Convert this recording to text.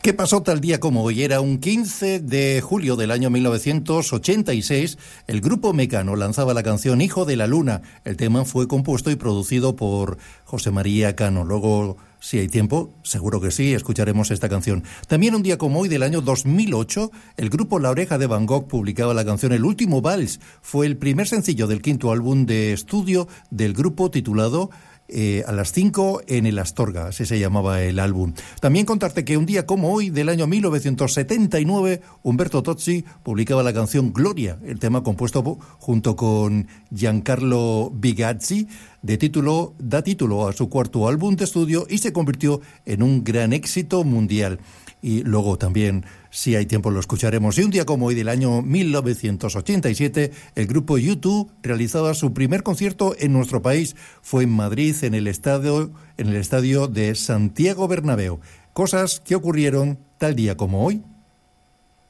¿Qué pasó tal día como hoy? Era un 15 de julio del año 1986. El grupo Mecano lanzaba la canción Hijo de la Luna. El tema fue compuesto y producido por José María Cano. Luego, si hay tiempo, seguro que sí, escucharemos esta canción. También un día como hoy del año 2008, el grupo La Oreja de Van Gogh publicaba la canción El Último Vals. Fue el primer sencillo del quinto álbum de estudio del grupo titulado A las 5 en el Astorga, así se llamaba el álbum. También contarte que un día como hoy, del año 1979, Umberto Tozzi publicaba la canción Gloria, el tema compuesto junto con Giancarlo Bigazzi, da título a su cuarto álbum de estudio y se convirtió en un gran éxito mundial. Y luego también, si hay tiempo, lo escucharemos. Y un día como hoy del año 1987, el grupo U2 realizaba su primer concierto en nuestro país. Fue en Madrid, en el estadio de Santiago Bernabéu. Cosas que ocurrieron tal día como hoy.